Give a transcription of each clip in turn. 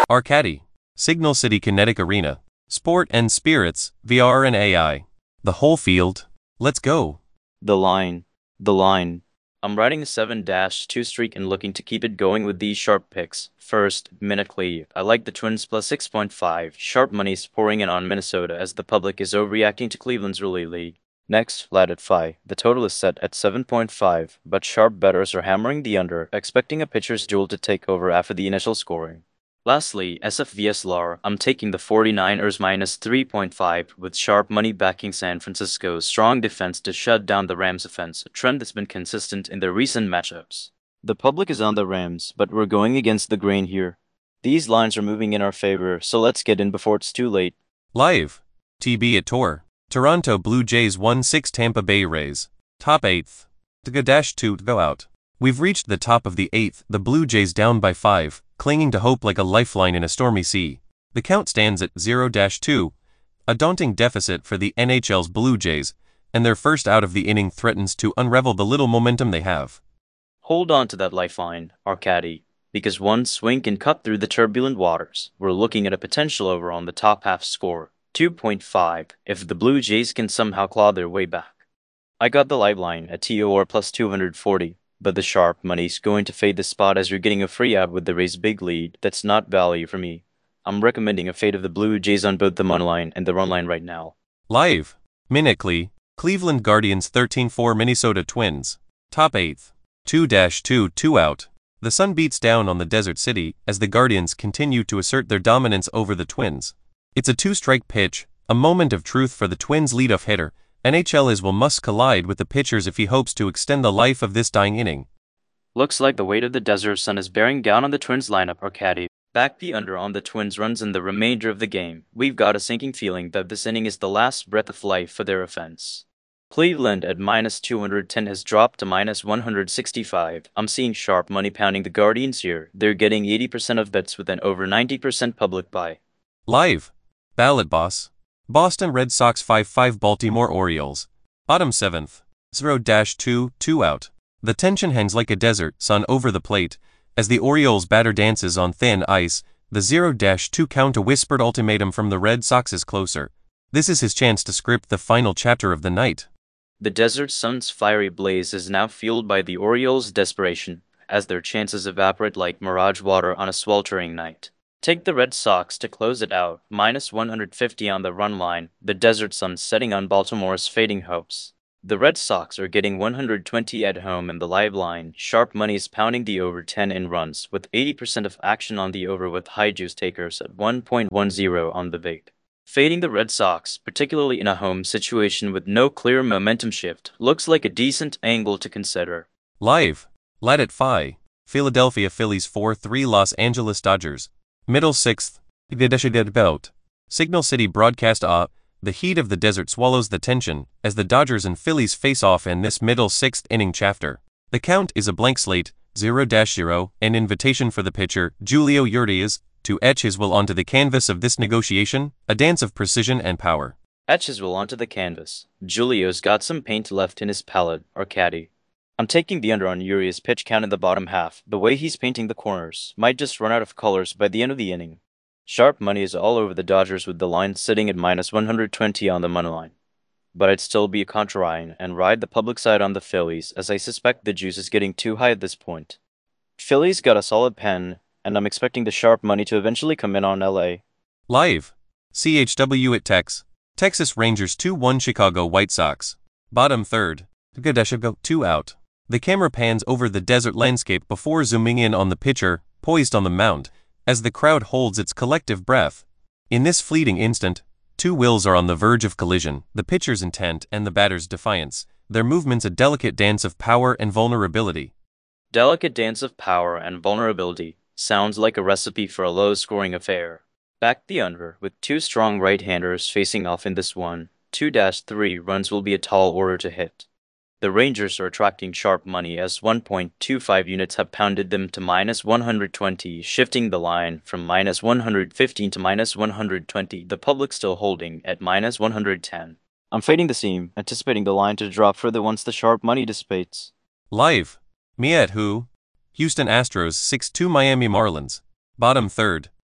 Arcady, Signal City Kinetic Arena, Sport and Spirits, VR and AI. The whole field. Let's go. The line. The line. I'm riding a 7-2 streak and looking to keep it going with these sharp picks. First, Minute I like the Twins plus 6.5. Sharp money's pouring in on Minnesota as the public is overreacting to Cleveland's early lead. Next, Vlad at Phi. The total is set at 7.5, but sharp bettors are hammering the under, expecting a pitcher's duel to take over after the initial scoring. Lastly, SFVS LAR, I'm taking the 49ers minus 3.5 with sharp money backing San Francisco's strong defense to shut down the Rams' offense, a trend that's been consistent in their recent matchups. The public is on the Rams, but we're going against the grain here. These lines are moving in our favor, so let's get in before it's too late. Live. TB at Tor. Toronto Blue Jays 1-6 Tampa Bay Rays. Top 8th. -2 to go out. We've reached the top of the 8th, the Blue Jays down by 5, clinging to hope like a lifeline in a stormy sea. The count stands at 0-2, a daunting deficit for the NHL's Blue Jays, and their first out of the inning threatens to unravel the little momentum they have. Hold on to that lifeline, Arcady, because one swing can cut through the turbulent waters. We're looking at a potential over on the top half score, 2.5, if the Blue Jays can somehow claw their way back. I got the live line at TOR plus 240. But the sharp money's going to fade the spot as you're getting a free out with the Rays' big lead. That's not value for me. I'm recommending a fade of the Blue Jays on both the money line and the run line right now. Live. Minute Cleveland Guardians 13-4 Minnesota Twins. Top 8th. 2-2 2 out. The sun beats down on the desert city as the Guardians continue to assert their dominance over the Twins. It's a two-strike pitch, a moment of truth for the Twins' leadoff hitter. NHL will must collide with the pitchers if he hopes to extend the life of this dying inning. Looks like the weight of the desert sun is bearing down on the Twins lineup, Arcady. Back the under on the Twins runs in the remainder of the game. We've got a sinking feeling that this inning is the last breath of life for their offense. Cleveland at minus 210 has dropped to minus 165. I'm seeing sharp money pounding the Guardians here. They're getting 80% of bets with an over 90% public buy. Live. Ballot Boss. Boston Red Sox 5-5 Baltimore Orioles. Bottom 7th. 0-2 2 out. The tension hangs like a desert sun over the plate as the Orioles batter dances on thin ice. The 0-2 count, a whispered ultimatum from the Red Sox, is closer. This is his chance to script the final chapter of the night. The desert sun's fiery blaze is now fueled by the Orioles' desperation as their chances evaporate like mirage water on a sweltering night. Take the Red Sox to close it out, minus 150 on the run line, the desert sun setting on Baltimore's fading hopes. The Red Sox are getting 120 at home in the live line. Sharp money is pounding the over 10 in runs, with 80% of action on the over with high juice takers at 1.10 on the bait. Fading the Red Sox, particularly in a home situation with no clear momentum shift, looks like a decent angle to consider. Live. Lad at Phi. Philadelphia Phillies 4-3 Los Angeles Dodgers. Middle 6th. Belt. Signal City broadcast. The heat of the desert swallows the tension as the Dodgers and Phillies face off in this middle 6th inning chapter. The count is a blank slate, 0-0, an invitation for the pitcher, Julio Urias, to etch his will onto the canvas of this negotiation, a dance of precision and power. Etch his will onto the canvas. Julio's got some paint left in his palette, Arcady. I'm taking the under on Urias' pitch count in the bottom half. The way he's painting the corners might just run out of colors by the end of the inning. Sharp money is all over the Dodgers with the line sitting at minus 120 on the money line. But I'd still be a contrarian and ride the public side on the Phillies, as I suspect the juice is getting too high at this point. Phillies got a solid pen, and I'm expecting the sharp money to eventually come in on LA. Live. CHW at Tex. Texas Rangers 2-1 Chicago White Sox. Bottom 3rd. 2 out. The camera pans over the desert landscape before zooming in on the pitcher, poised on the mound, as the crowd holds its collective breath. In this fleeting instant, two wills are on the verge of collision, the pitcher's intent and the batter's defiance, their movements a delicate dance of power and vulnerability. Delicate dance of power and vulnerability sounds like a recipe for a low-scoring affair. Back the under, with two strong right-handers facing off in this one, 2-3 runs will be a tall order to hit. The Rangers are attracting sharp money as 1.25 units have pounded them to minus 120, shifting the line from minus 115 to minus 120, the public still holding at minus 110. I'm fading the seam, anticipating the line to drop further once the sharp money dissipates. Live. Mia at who? Houston Astros 6-2 Miami Marlins. Bottom 3rd.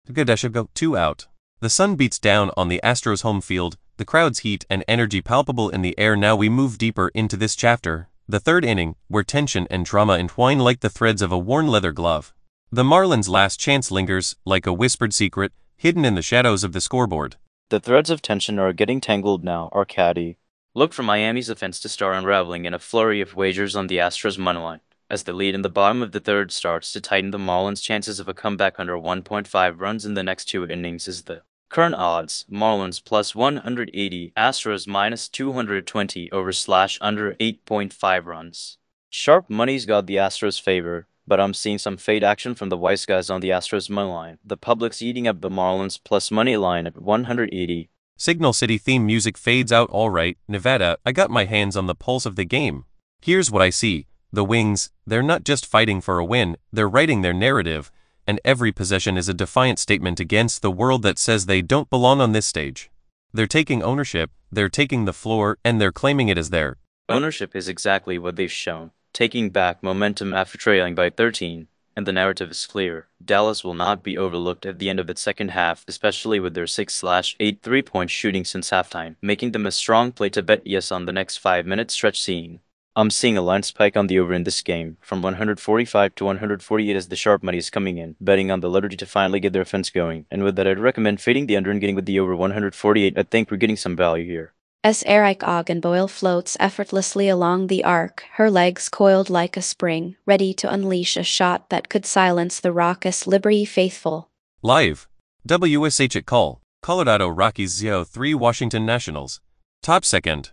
Go 2 out. The sun beats down on the Astros home field, the crowd's heat and energy palpable in the air. Now we move deeper into this chapter, the third inning, where tension and drama entwine like the threads of a worn leather glove. The Marlins' last chance lingers, like a whispered secret, hidden in the shadows of the scoreboard. The threads of tension are getting tangled now, Arcady. Look for Miami's offense to start unraveling in a flurry of wagers on the Astros moneyline. As the lead in the bottom of the third starts to tighten, the Marlins' chances of a comeback under 1.5 runs in the next 2 innings is the current odds: Marlins plus 180, Astros minus 220 over/under 8.5 runs. Sharp money's got the Astros favor, but I'm seeing some fade action from the wise guys on the Astros moneyline. The public's eating up the Marlins plus money line at 180. Signal City theme music fades out. Alright, Nevada, I got my hands on the pulse of the game. Here's what I see. The Wings, they're not just fighting for a win, they're writing their narrative, and every possession is a defiant statement against the world that says they don't belong on this stage. They're taking ownership, they're taking the floor, and they're claiming it as their ownership is exactly what they've shown, taking back momentum after trailing by 13, and the narrative is clear. Dallas will not be overlooked at the end of its second half, especially with their 6/8 3-point shooting since halftime, making them a strong play to bet yes on the next 5-minute stretch scene. I'm seeing a line spike on the over in this game, from 145 to 148 as the sharp money is coming in, betting on the Liberty to finally get their offense going, and with that I'd recommend fading the under and getting with the over 148. I think we're getting some value here. As Eric Boyle floats effortlessly along the arc, her legs coiled like a spring, ready to unleash a shot that could silence the raucous Liberty faithful. Live. WSH at call. Colorado Rockies 0-3 Washington Nationals. Top second.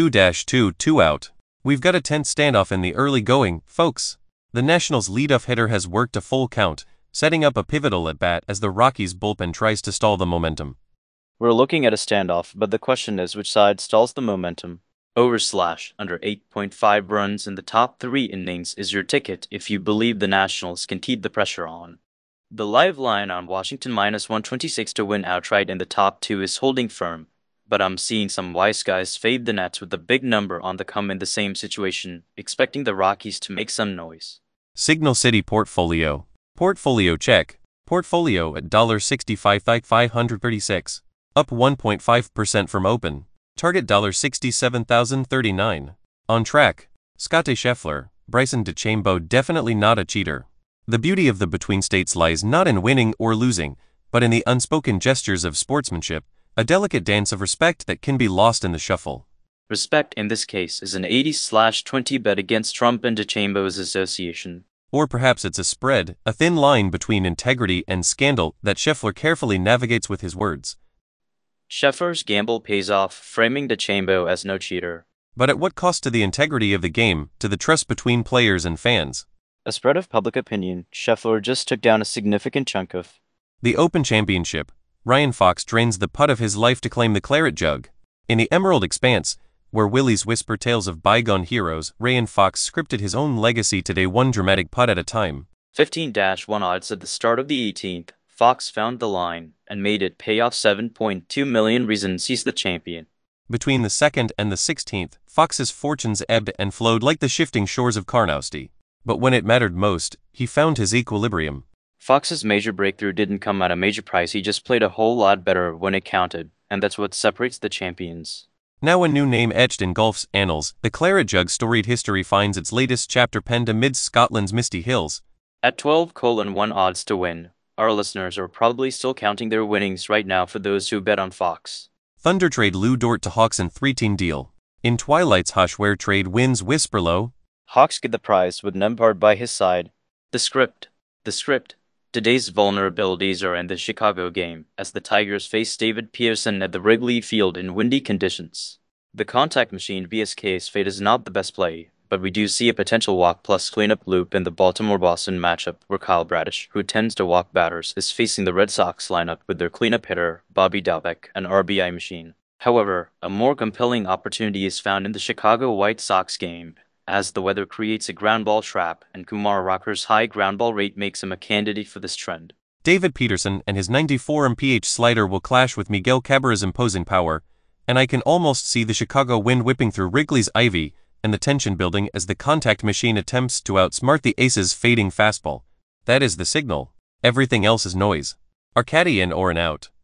2-2 out. We've got a tense standoff in the early going, folks. The Nationals' leadoff hitter has worked a full count, setting up a pivotal at-bat as the Rockies' bullpen tries to stall the momentum. We're looking at a standoff, but the question is which side stalls the momentum. Over/under 8.5 runs in the top 3 innings is your ticket if you believe the Nationals can keep the pressure on. The live line on Washington minus 126 to win outright in the top 2 is holding firm, but I'm seeing some wise guys fade the Nats with a big number on the come in the same situation, expecting the Rockies to make some noise. Signal City Portfolio. Portfolio check. Portfolio at $65,536. Up 1.5% from open. Target $67,039. On track. Scotty Scheffler, Bryson DeChambeau definitely not a cheater. The beauty of the between states lies not in winning or losing, but in the unspoken gestures of sportsmanship, a delicate dance of respect that can be lost in the shuffle. Respect in this case is an 80/20 bet against Trump and DeChambeau's association. Or perhaps it's a spread, a thin line between integrity and scandal that Scheffler carefully navigates with his words. Scheffler's gamble pays off, framing DeChambeau as no cheater. But at what cost to the integrity of the game, to the trust between players and fans? A spread of public opinion, Scheffler just took down a significant chunk of the Open Championship. Ryan Fox drains the putt of his life to claim the claret jug. In the Emerald Expanse, where willies whisper tales of bygone heroes, Ryan Fox scripted his own legacy today, one dramatic putt at a time. 15-1 odds at the start of the 18th. Fox found the line and made it pay off. 7.2 million reasons he's the champion. Between the 2nd and the 16th, Fox's fortunes ebbed and flowed like the shifting shores of Carnoustie. But when it mattered most, he found his equilibrium. Fox's major breakthrough didn't come at a major price, he just played a whole lot better when it counted, and that's what separates the champions. Now a new name etched in golf's annals, the claret jug storied history finds its latest chapter penned amidst Scotland's misty hills. At 12:1 odds to win, our listeners are probably still counting their winnings right now for those who bet on Fox. Thunder trade Lou Dort to Hawks in 3-team deal. In Twilight's hush where trade winds whisper low, Hawks get the prize with Nembhard by his side. The script. Today's vulnerabilities are in the Chicago game, as the Tigers face David Pearson at the Wrigley Field in windy conditions. The contact machine BSK's fate is not the best play, but we do see a potential walk plus cleanup loop in the Baltimore-Boston matchup, where Kyle Bradish, who tends to walk batters, is facing the Red Sox lineup with their cleanup hitter, Bobby Dalbec, an RBI machine. However, a more compelling opportunity is found in the Chicago White Sox game, as the weather creates a ground ball trap, and Kumar Rocker's high ground ball rate makes him a candidate for this trend. David Peterson and his 94 mph slider will clash with Miguel Cabrera's imposing power, and I can almost see the Chicago wind whipping through Wrigley's ivy, and the tension building as the contact machine attempts to outsmart the Aces' fading fastball. That is the signal. Everything else is noise. Arcadian or an out.